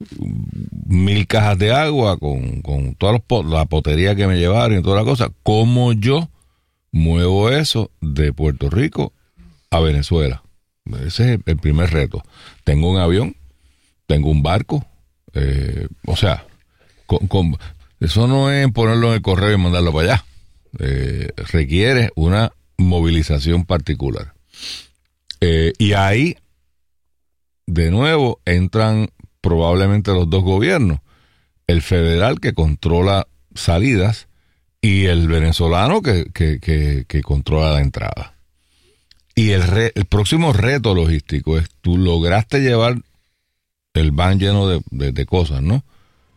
1000 cajas de agua con toda la potería que me llevaron y toda la cosa. ¿Cómo yo muevo eso de Puerto Rico a Venezuela? Ese es el primer reto. Tengo un avión, tengo un barco, o sea, eso no es ponerlo en el correo y mandarlo para allá. Requiere una movilización particular. Y ahí, de nuevo, entran probablemente los dos gobiernos, el federal que controla salidas y el venezolano que controla la entrada. Y el próximo reto logístico es, tú lograste llevar el van lleno de cosas, ¿no?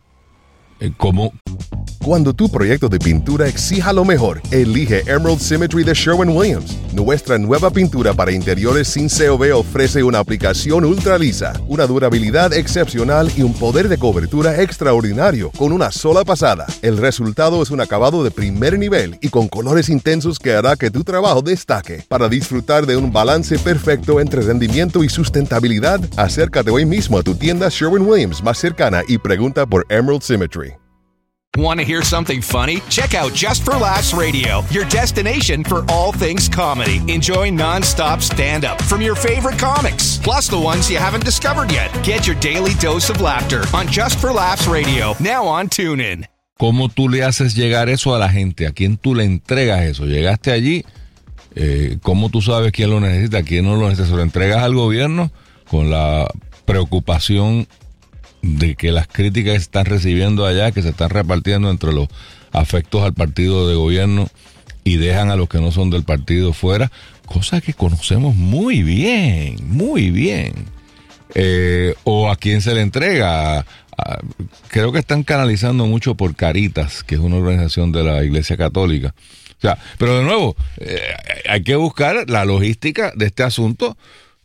¿Cómo? Cuando tu proyecto de pintura exija lo mejor, elige Emerald Symmetry de Sherwin-Williams. Nuestra nueva pintura para interiores sin COV ofrece una aplicación ultra lisa, una durabilidad excepcional y un poder de cobertura extraordinario con una sola pasada. El resultado es un acabado de primer nivel y con colores intensos que hará que tu trabajo destaque. Para disfrutar de un balance perfecto entre rendimiento y sustentabilidad, acércate hoy mismo a tu tienda Sherwin-Williams más cercana y pregunta por Emerald Symmetry. Want to hear something funny? Check out Just for Laughs Radio, your destination for all things comedy. Enjoy non-stop stand-up from your favorite comics, plus the ones you haven't discovered yet. Get your daily dose of laughter on Just for Laughs Radio, now on TuneIn. ¿Cómo tú le haces llegar eso a la gente? ¿A quién tú le entregas eso? Llegaste allí, ¿cómo tú sabes quién lo necesita, quién no lo necesita? ¿Se lo entregas al gobierno con la preocupación de que las críticas que se están recibiendo allá, que se están repartiendo entre los afectos al partido de gobierno y dejan a los que no son del partido fuera? Cosa que conocemos muy bien, muy bien. ¿O a quién se le entrega? Creo que están canalizando mucho por Caritas, que es una organización de la Iglesia Católica. O sea, pero de nuevo, hay que buscar la logística de este asunto.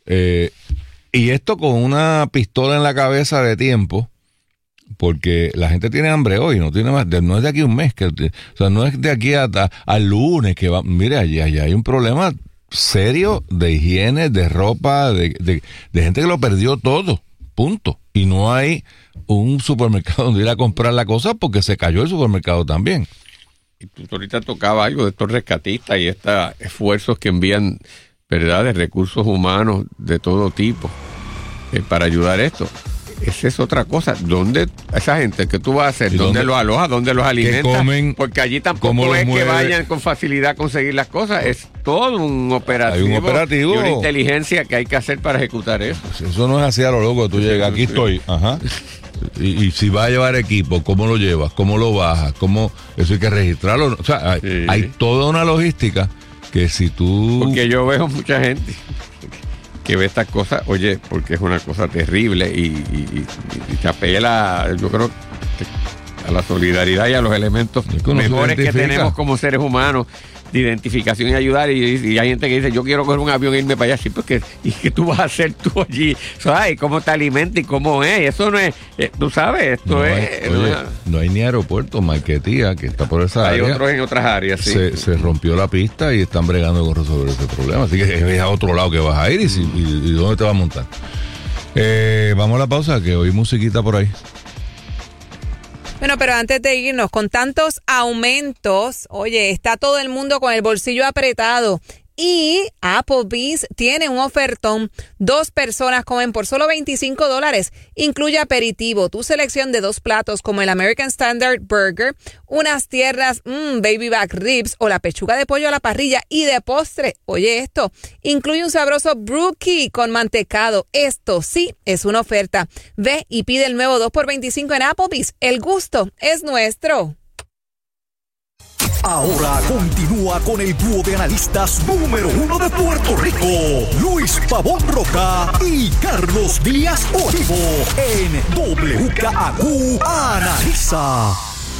Y esto con una pistola en la cabeza de tiempo, porque la gente tiene hambre hoy, no tiene más, no es de aquí a un mes, o sea, no es de aquí al lunes que va. Mire, allá hay un problema serio de higiene, de ropa, de gente que lo perdió todo, punto. Y no hay un supermercado donde ir a comprar la cosa porque se cayó el supermercado también. Y tú ahorita tocaba algo de estos rescatistas y estos esfuerzos que envían, ¿verdad?, de recursos humanos de todo tipo para ayudar esto. Esa es otra cosa. ¿Dónde esa gente que tú vas a hacer? ¿Dónde los alojas? ¿Dónde los alimentas? Comen, porque allí tampoco es que vayan con facilidad a conseguir las cosas. Es todo un operativo. Hay un operativo. Y una inteligencia que hay que hacer para ejecutar eso. Eso no es así a lo loco. Tú llegas, aquí estoy. Ajá. Y si vas a llevar equipo, ¿cómo lo llevas? ¿Cómo lo bajas? Eso hay que registrarlo. O sea, hay toda una logística que si tú... Porque yo veo mucha gente que ve estas cosas, oye, porque es una cosa terrible y te apela, yo creo, a la solidaridad y a los elementos mejores que tenemos como seres humanos de identificación y ayudar. Y hay gente que dice, yo quiero coger un avión e irme para allá. Sí, porque ¿y qué tú vas a hacer tú allí? ¿Sabes? ¿Cómo te alimentas y cómo es? Eso no es, tú sabes, esto no hay ni aeropuerto. Marquetía, que está por esa área. Hay otros en otras áreas, sí. Se rompió la pista y están bregando con resolver ese problema. Así que es a otro lado que vas a ir y dónde te vas a montar. Vamos a la pausa, que oí musiquita por ahí. Bueno, pero antes de irnos, con tantos aumentos, oye, está todo el mundo con el bolsillo apretado. Y Applebee's tiene un ofertón. 2 personas comen por solo $25. Incluye aperitivo, tu selección de 2 platos como el American Standard Burger, unas tiernas baby back ribs o la pechuga de pollo a la parrilla. Y de postre, oye esto, incluye un sabroso brookie con mantecado. Esto sí es una oferta. Ve y pide el nuevo 2x25 en Applebee's. El gusto es nuestro. Ahora continúa con el dúo de analistas número 1 de Puerto Rico, Luis Pavón Roca y Carlos Díaz Olivo, en WKAQ Analiza.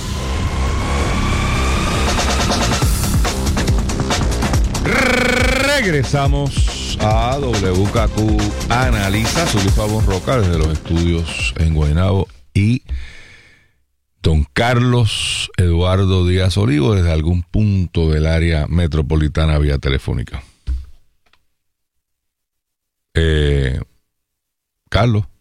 Regresamos a WKAQ Analiza. Soy Luis Pavón Roca desde los estudios en Guaynabo y don Carlos Eduardo Díaz Olivo desde algún punto del área metropolitana vía telefónica. Carlos.